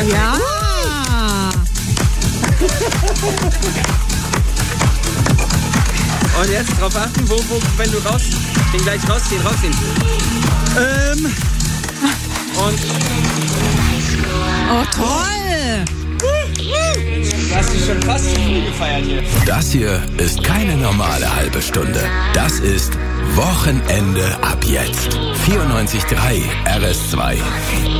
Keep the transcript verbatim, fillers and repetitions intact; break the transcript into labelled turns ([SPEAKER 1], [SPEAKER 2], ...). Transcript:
[SPEAKER 1] Perfekt.
[SPEAKER 2] Ja.
[SPEAKER 1] Und jetzt drauf achten, wo, wo, wenn du raus, den gleich rausziehen, rausziehen.
[SPEAKER 3] Ähm.
[SPEAKER 1] Und.
[SPEAKER 2] Oh, toll.
[SPEAKER 1] Du hast dich schon fast zu viel gefeiert hier.
[SPEAKER 4] Das hier ist keine normale halbe Stunde. Das ist Wochenende ab jetzt. vierundneunzig Komma drei R S zwei.